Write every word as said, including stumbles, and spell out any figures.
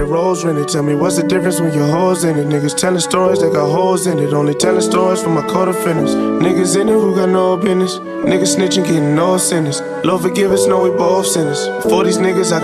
the roads rented. Tell me what's the difference when your hoes in it. Niggas telling stories that got holes in it. Only telling stories for my co-defendants. Niggas in it who got no business. Niggas snitching, getting no sentence. Lord forgive us, know we both sinners. For these niggas, I